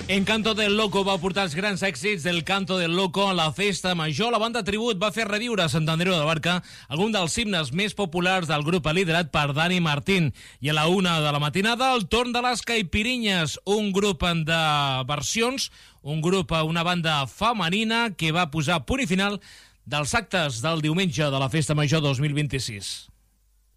Encanto del Loco va portar els grans èxits del Canto del Loco a la festa major. La banda Tribut va fer reviure a Sant Andreu de la Barca algun dels himnes més populars del grup liderat per Dani Martín. I a la 1 de la matinada, el torn de les Caipirinyes, un grup de versions, una banda femenina que va posar punt i final dels actes del diumenge de la Festa Major 2026.